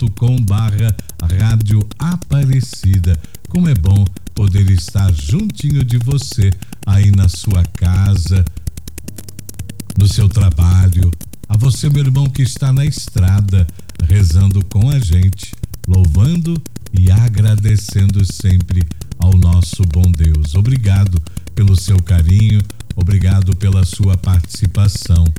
youtube.com/Rádio Aparecida. Como é bom poder estar juntinho de você aí na sua casa, no seu trabalho. A você, meu irmão, que está na estrada, rezando com a gente, louvando e agradecendo sempre ao nosso bom Deus. Obrigado pelo seu carinho, obrigado pela sua participação.